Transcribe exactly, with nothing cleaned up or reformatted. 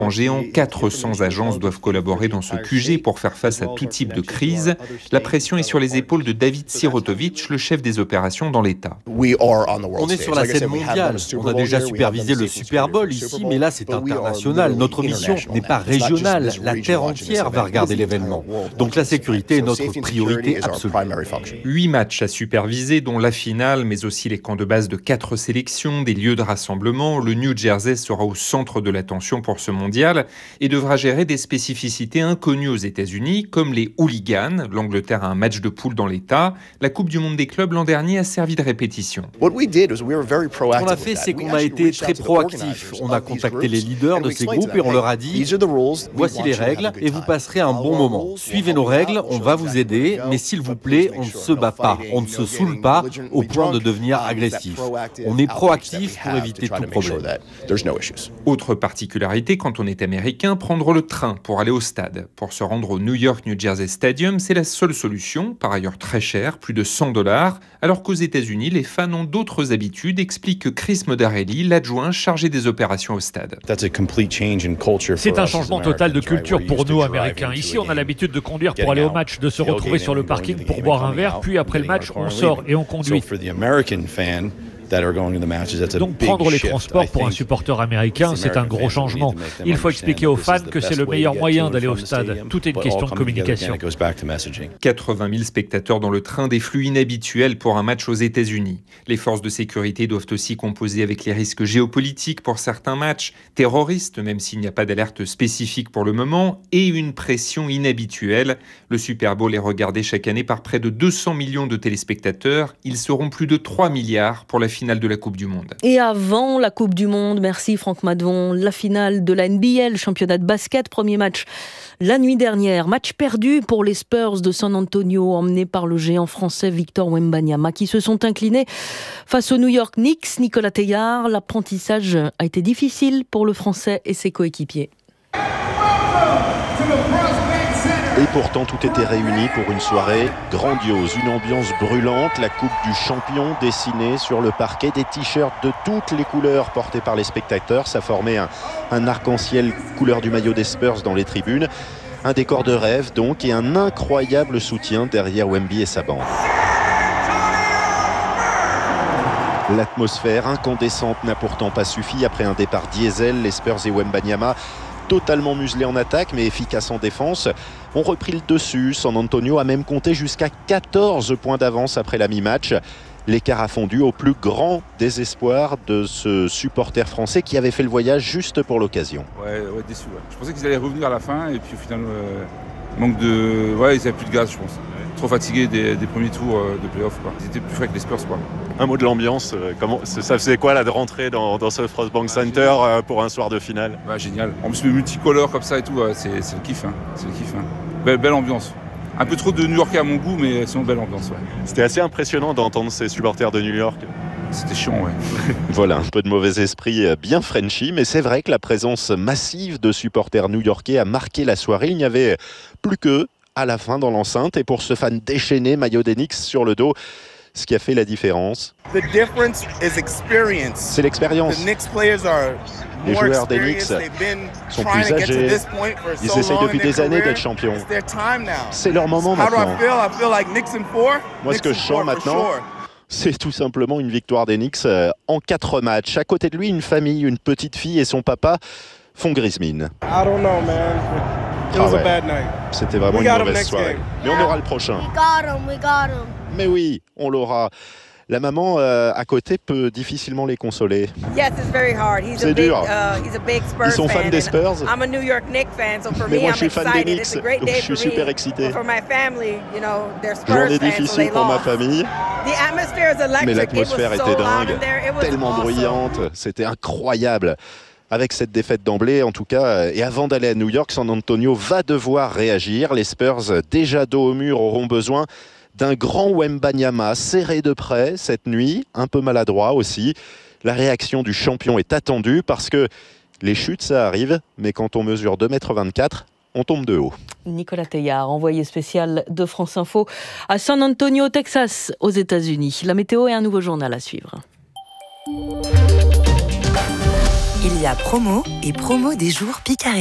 géant, quatre cents agences doivent collaborer dans ce Q G pour faire face à tout type de crise. La pression est sur les épaules de David Sirotovich, le chef des opérations dans l'État. On est sur la scène mondiale. On a déjà supervisé le Super Bowl ici, mais là c'est international. Notre mission n'est pas régionale. La terre entière va regarder l'événement. Donc la sécurité est notre priorité absolue. Huit matchs à superviser, dont la finale, mais aussi les camps de base de quatre sélections, des lieux de rassemblement. Le New Jersey sera au centre de l'attention pour ce mondial et devra gérer des spécificités inconnues aux États-Unis, comme les hooligans. L'Angleterre a un match de poule dans l'État. La Coupe du Monde des clubs l'an dernier a servi de répétition. Ce qu'on a fait, c'est qu'on a été très proactif. On a contacté les leaders de ces groupes et on leur a dit « Voici les règles et vous passerez un bon moment. Suivez nos règles, on va vous aider, mais s'il vous plaît, on ne se bat pas, on ne se saoule pas au point de devenir agressif. On est proactif pour éviter tout problème. » Autre particularité, quand on est américain, prendre le train pour aller au stade. Pour se rendre au New York New Jersey Stadium, c'est la seule solution, par ailleurs très chère, plus de cent dollars, alors qu'aux États-Unis, les fans ont d'autres habitudes, explique Chris Modarelli, l'adjoint chargé des opérations au stade. C'est un changement total de culture pour nous, Américains. Ici, on a l'habitude de conduire pour aller au match, de se retrouver sur le parking pour boire un verre, puis après le match, on sort et on conduit. Donc prendre les transports pour un supporter américain, c'est un gros changement. Il faut expliquer aux fans que c'est le meilleur moyen d'aller au stade. Tout est une question de communication. quatre-vingt mille spectateurs dans le train, des flux inhabituels pour un match aux États-Unis. Les forces de sécurité doivent aussi composer avec les risques géopolitiques pour certains matchs, terroristes, même s'il n'y a pas d'alerte spécifique pour le moment, et une pression inhabituelle. Le Super Bowl est regardé chaque année par près de deux cents millions de téléspectateurs. Ils seront plus de trois milliards pour la finale de la Coupe du Monde. Et avant la Coupe du Monde, merci Franck Madvon, la finale de la N B L, championnat de basket, premier match la nuit dernière. Match perdu pour les Spurs de San Antonio, emmenés par le géant français Victor Wembanyama, qui se sont inclinés face aux New York Knicks. Nicolas Teillard, l'apprentissage a été difficile pour le Français et ses coéquipiers. Et pourtant, tout était réuni pour une soirée grandiose, une ambiance brûlante, la coupe du champion dessinée sur le parquet, des t-shirts de toutes les couleurs portés par les spectateurs. Ça formait un, un arc-en-ciel couleur du maillot des Spurs dans les tribunes. Un décor de rêve donc et un incroyable soutien derrière Wemby et sa bande. L'atmosphère incandescente n'a pourtant pas suffi. Après un départ diesel, les Spurs et Wembanyama, totalement muselés en attaque mais efficaces en défense, ont repris le dessus. San Antonio a même compté jusqu'à quatorze points d'avance après la mi-match. L'écart a fondu au plus grand désespoir de ce supporter français qui avait fait le voyage juste pour l'occasion. Ouais, ouais déçu. Ouais. Je pensais qu'ils allaient revenir à la fin et puis au final, euh, manque de... Ouais, ils n'avaient plus de gaz, je pense. Trop fatigués des, des premiers tours de play-off. Quoi. Ils étaient plus frais que les Spurs. Quoi. Un mot de l'ambiance. Comment, ça faisait quoi là de rentrer dans, dans ce Frost Bank Center euh, pour un soir de finale? Bah, génial. En plus, le multicolore comme ça et tout, ouais, c'est, c'est le kiff. Hein. C'est le kiff. Hein. Belle, belle ambiance. Un peu trop de New-Yorkais à mon goût, mais sinon belle ambiance. Ouais. C'était assez impressionnant d'entendre ces supporters de New York. C'était chiant, ouais. Voilà, un peu de mauvais esprit bien Frenchy, mais c'est vrai que la présence massive de supporters new-yorkais a marqué la soirée. Il n'y avait plus qu'eux à la fin dans l'enceinte, et pour ce fan déchaîné, maillot des Knicks sur le dos, ce qui a fait la différence, c'est l'expérience. Les joueurs des Knicks sont plus âgés, ils essayent depuis des années d'être champions. C'est leur moment maintenant. Moi, ce que je sens maintenant, c'est tout simplement une victoire des Knicks en quatre matchs. À côté de lui, une famille, une petite fille et son papa font grise mine. I don't know, man. It was a bad night. C'était vraiment une mauvaise soirée. Mais on aura le prochain. We got him, we got him. Mais oui, on l'aura. La maman euh, à côté peut difficilement les consoler. Yes, it's very hard. He's C'est a big, dur. uh, he's a big Spurs Ils sont fans des Spurs. I'm a New York Knicks fan, so for Mais me, moi, I'm je suis fan des excited. Knicks, It's a great donc day je suis for me. super excité. But for my family, you know, they're Spurs Journée fans, so difficile they pour ma lost. famille. The atmosphere is electric. Mais l'atmosphère It was était so loud dingue, in there. It was tellement awesome. bruyante, c'était incroyable. Avec cette défaite d'emblée, en tout cas, et avant d'aller à New York, San Antonio va devoir réagir. Les Spurs, déjà dos au mur, auront besoin d'un grand Wembanyama serré de près cette nuit, un peu maladroit aussi. La réaction du champion est attendue parce que les chutes, ça arrive, mais quand on mesure deux mètres vingt-quatre, on tombe de haut. Nicolas Teillard, envoyé spécial de France Info à San Antonio, Texas, aux États-Unis. La météo et un nouveau journal à suivre. Il y a promo et promo des jours Picard